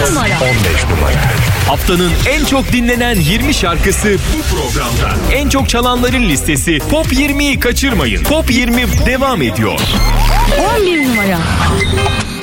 numara. 15 numara. Haftanın en çok dinlenen 20 şarkısı bu programda. En çok çalanların listesi Top 20'yi kaçırmayın. Top 20 devam ediyor. 11 numara.